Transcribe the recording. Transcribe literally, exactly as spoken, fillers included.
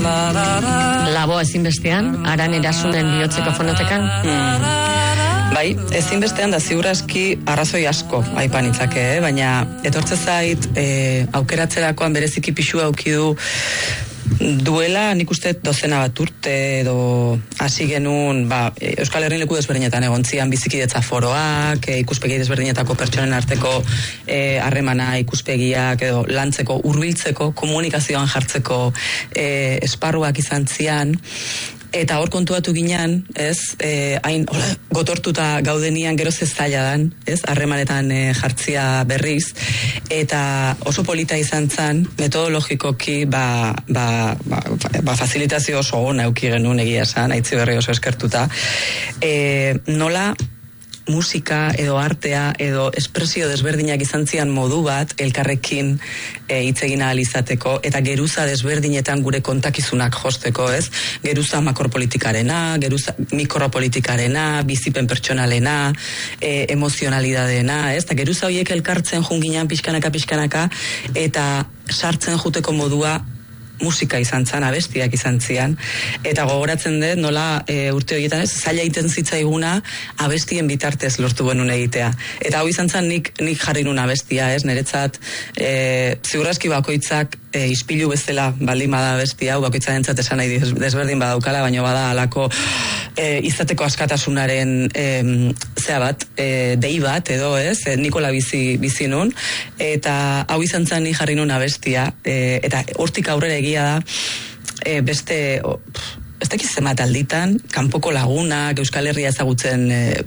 Labo ezinbestean, Aran Erasunen bihotzeko fonotekan? Hmm. Bai, ezinbestean da ziurazki arrazoi asko aipan itzake, eh? Baina etortze zait eh, aukeratzerakoan bereziki pixua aukidu duela, nik uste dozena bat urte edo hasi genuen, ba, Euskal Herrin leku desberdinetan egontzian bizikidetza foroak, e, ikuspegi desberdinetako pertsonen arteko e, harremana ikuspegiak edo lantzeko, hurbiltzeko, komunikazioan jartzeko e, esparruak izan zian. Eta hor kontuatu ginean, ez, eh, hain hola, gotortuta gaudenian geroz ez zaila dan, ez, harremanetan eh, jartzia berriz, eta oso polita izan zen, metodologikoki, ba, ba, ba, ba facilitazio oso ona euki genuen egia esan, aitzi berri oso eskertuta, e, nola musika edo artea edo espresio desberdinak izan zian modu bat elkarrekin e, hitz egin ahal izateko eta geruza desberdinetan gure kontakizunak josteko, ez? Geruza makropolitikarena, geruza mikropolitikarena, bizipen pertsonalena, e, emozionalidadena, ez? Eta geruza horiek elkartzen junginan pixkanaka pixkanaka eta sartzen juteko modua musika izan zan, abestiak izan zian, eta gogoratzen dut, nola e, urte horietan ez, zaila iten zitzaiguna abestien bitartez lortu genuen egitea. Eta hau izan zan nik, nik jarri nun abestia, ez, niretzat e, ziurraski bakoitzak e, ispilu bezala baldin bada abestia, hau bakoitzaren entzat esan nahi desberdin badaukala, baina bada alako e, izateko askatasunaren e, zea bat, e, dei bat, edo ez, e, Nikola bizi, bizi nun, eta hau izan zan nik jarri nun abestia, e, eta hortik aurrera egia da, e, beste, oh, ez dakiz zenbat alditan, kanpoko lagunak, Euskal Herria ezagutzen e,